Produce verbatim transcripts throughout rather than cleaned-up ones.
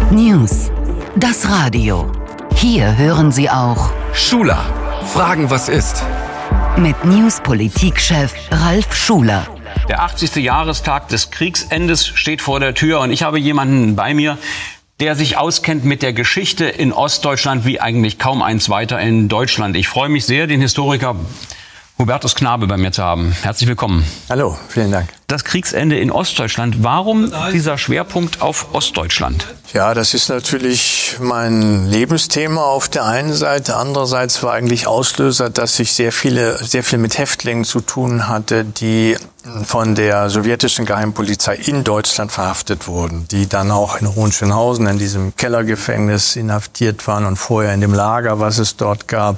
News. Das Radio. Hier hören Sie auch Schuler. Fragen, was ist? Mit News-Politikchef Ralf Schuler. Der achtzigste Jahrestag des Kriegsendes steht vor der Tür und ich habe jemanden bei mir, der sich auskennt mit der Geschichte in Ostdeutschland wie eigentlich kaum ein zweiter in Deutschland. Ich freue mich sehr, den Historiker Hubertus Knabe bei mir zu haben. Herzlich willkommen. Hallo, vielen Dank. Das Kriegsende in Ostdeutschland. Warum dieser Schwerpunkt auf Ostdeutschland? Ja, das ist natürlich mein Lebensthema auf der einen Seite. Andererseits war eigentlich Auslöser, dass ich sehr viele, sehr viel mit Häftlingen zu tun hatte, die von der sowjetischen Geheimpolizei in Deutschland verhaftet wurden, die dann auch in Hohenschönhausen in diesem Kellergefängnis inhaftiert waren und vorher in dem Lager, was es dort gab.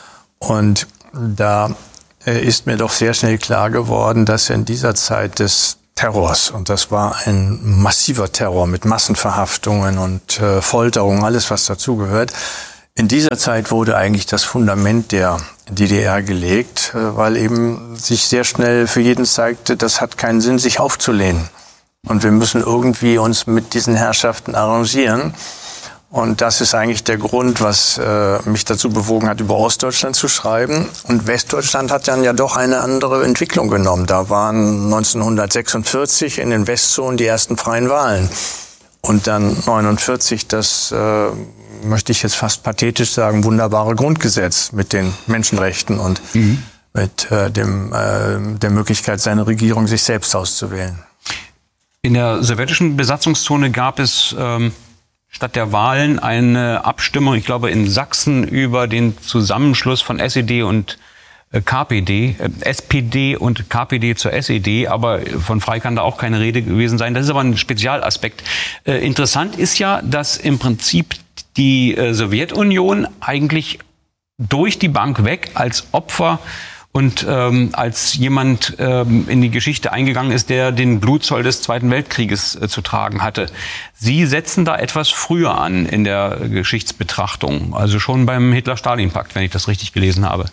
Und da ist mir doch sehr schnell klar geworden, dass in dieser Zeit des Terrors, und das war ein massiver Terror mit Massenverhaftungen und äh, Folterungen, alles was dazugehört, in dieser Zeit wurde eigentlich das Fundament der D D R gelegt, äh, weil eben sich sehr schnell für jeden zeigte, das hat keinen Sinn, sich aufzulehnen. Und wir müssen irgendwie uns mit diesen Herrschaften arrangieren. Und das ist eigentlich der Grund, was äh, mich dazu bewogen hat, über Ostdeutschland zu schreiben. Und Westdeutschland hat dann ja doch eine andere Entwicklung genommen. Da waren neunzehnhundertsechsundvierzig in den Westzonen die ersten freien Wahlen. Und dann neunundvierzig das, äh, möchte ich jetzt fast pathetisch sagen, wunderbare Grundgesetz mit den Menschenrechten und mhm. mit äh, dem, äh, der Möglichkeit, seine Regierung sich selbst auszuwählen. In der sowjetischen Besatzungszone gab es Ähm statt der Wahlen eine Abstimmung, ich glaube in Sachsen, über den Zusammenschluss von S E D und K P D, äh, S P D und K P D zur S E D, aber von frei kann da auch keine Rede gewesen sein. Das ist aber ein Spezialaspekt. Äh, interessant ist ja, dass im Prinzip die äh, Sowjetunion eigentlich durch die Bank weg als Opfer und ähm, als jemand ähm, in die Geschichte eingegangen ist, der den Blutzoll des Zweiten Weltkrieges äh, zu tragen hatte. Sie setzen da etwas früher an in der Geschichtsbetrachtung, also schon beim Hitler-Stalin-Pakt, wenn ich das richtig gelesen habe.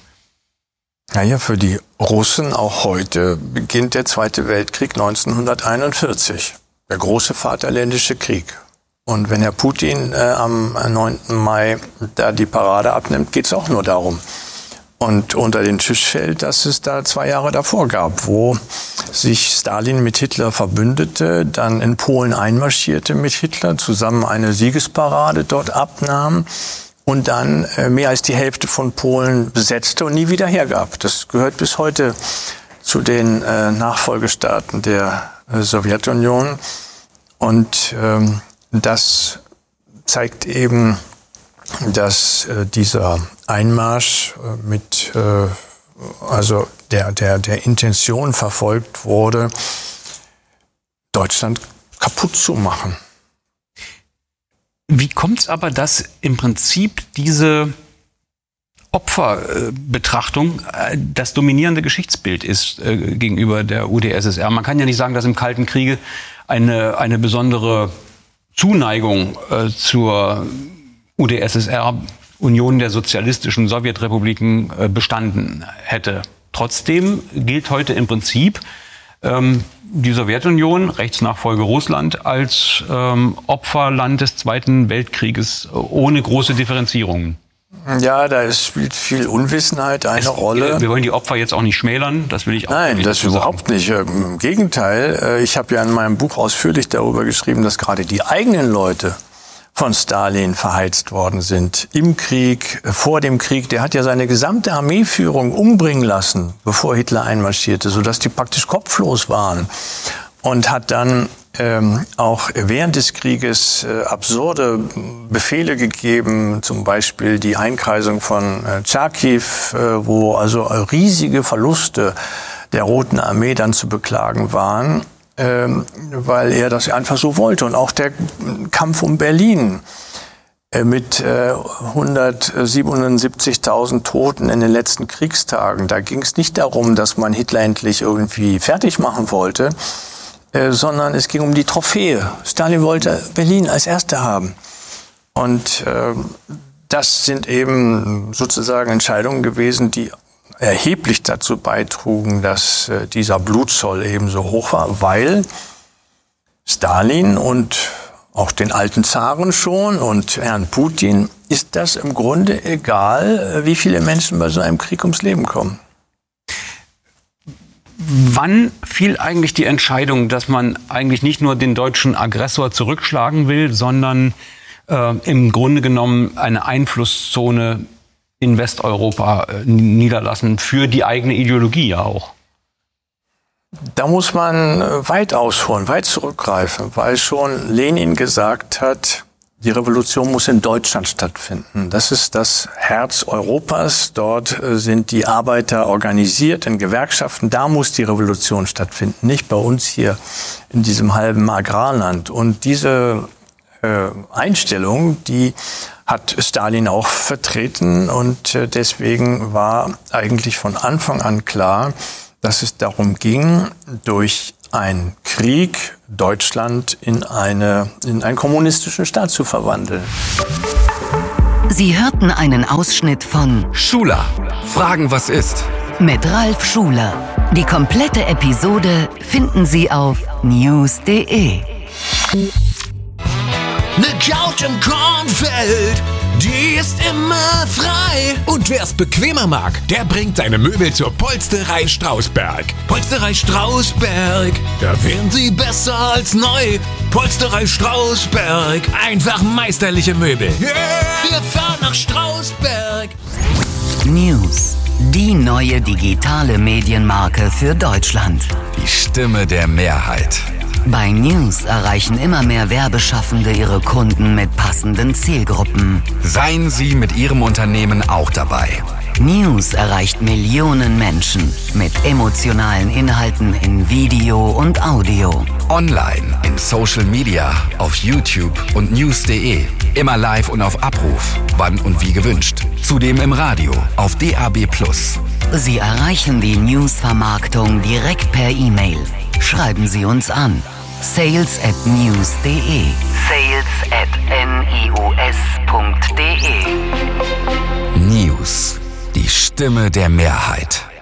Naja, für die Russen auch heute beginnt der Zweite Weltkrieg neunzehnhunderteinundvierzig, der große Vaterländische Krieg. Und wenn Herr Putin äh, am neunten Mai da die Parade abnimmt, geht es auch nur darum. Und unter den Tisch fällt, dass es da zwei Jahre davor gab, wo sich Stalin mit Hitler verbündete, dann in Polen einmarschierte mit Hitler, zusammen eine Siegesparade dort abnahm und dann mehr als die Hälfte von Polen besetzte und nie wieder hergab. Das gehört bis heute zu den Nachfolgestaaten der Sowjetunion. Und das zeigt eben, dass äh, dieser Einmarsch äh, mit äh, also der der der Intention verfolgt wurde, Deutschland kaputt zu machen. Wie kommt es aber, dass im Prinzip diese Opferbetrachtung äh, das dominierende Geschichtsbild ist äh, gegenüber der U d S S R? Man kann ja nicht sagen, dass im Kalten Kriege eine eine besondere Zuneigung äh, zur U d S S R, Union der sozialistischen Sowjetrepubliken, äh, bestanden hätte. Trotzdem gilt heute im Prinzip ähm, die Sowjetunion, Rechtsnachfolge Russland, als ähm, Opferland des Zweiten Weltkrieges äh, ohne große Differenzierungen. Ja, da spielt viel Unwissenheit eine es, Rolle. Wir wollen die Opfer jetzt auch nicht schmälern, das will ich auch Nein, nicht das überhaupt nicht. Im Gegenteil, ich habe ja in meinem Buch ausführlich darüber geschrieben, dass gerade die eigenen Leute von Stalin verheizt worden sind. Im Krieg, vor dem Krieg. Der hat ja seine gesamte Armeeführung umbringen lassen, bevor Hitler einmarschierte, sodass die praktisch kopflos waren. Und hat dann ähm, auch während des Krieges äh, absurde Befehle gegeben, zum Beispiel die Einkreisung von äh, Charkiw, äh, wo also riesige Verluste der Roten Armee dann zu beklagen waren. Ähm, weil er das einfach so wollte. Und auch der Kampf um Berlin äh, mit äh, hundertsiebenundsiebzigtausend Toten in den letzten Kriegstagen. Da ging es nicht darum, dass man Hitler endlich irgendwie fertig machen wollte, äh, sondern es ging um die Trophäe. Stalin wollte Berlin als Erster haben. Und äh, das sind eben sozusagen Entscheidungen gewesen, die erheblich dazu beitrugen, dass äh, dieser Blutzoll eben so hoch war, weil Stalin und auch den alten Zaren schon und Herrn Putin ist das im Grunde egal, wie viele Menschen bei so einem Krieg ums Leben kommen. Wann fiel eigentlich die Entscheidung, dass man eigentlich nicht nur den deutschen Aggressor zurückschlagen will, sondern äh, im Grunde genommen eine Einflusszone in Westeuropa äh, niederlassen, für die eigene Ideologie ja auch? Da muss man weit ausholen, weit zurückgreifen, weil schon Lenin gesagt hat, die Revolution muss in Deutschland stattfinden. Das ist das Herz Europas. Dort sind die Arbeiter organisiert in Gewerkschaften. Da muss die Revolution stattfinden, nicht bei uns hier in diesem halben Agrarland. Und diese äh, Einstellung, die hat Stalin auch vertreten. Und äh, deswegen war eigentlich von Anfang an klar, dass es darum ging, durch einen Krieg Deutschland in, eine, in einen kommunistischen Staat zu verwandeln. Sie hörten einen Ausschnitt von Schuler, Fragen was ist? mit Ralf Schuler. Die komplette Episode finden Sie auf news punkt de. Ne Couch im Kornfeld, die ist immer frei. Und wer's bequemer mag, der bringt seine Möbel zur Polsterei Strausberg. Polsterei Strausberg, da wären sie besser als neu. Polsterei Strausberg, einfach meisterliche Möbel. Yeah! Wir fahren nach Strausberg. News, die neue digitale Medienmarke für Deutschland. Die Stimme der Mehrheit. Bei News erreichen immer mehr Werbeschaffende ihre Kunden mit passenden Zielgruppen. Seien Sie mit Ihrem Unternehmen auch dabei. News erreicht Millionen Menschen mit emotionalen Inhalten in Video und Audio. Online, in Social Media, auf YouTube und news punkt de. Immer live und auf Abruf, wann und wie gewünscht. Zudem im Radio, auf D A B plus. Sie erreichen die News-Vermarktung direkt per E-Mail. Schreiben Sie uns an. sales at news punkt de. sales at news punkt de. News, die Stimme der Mehrheit.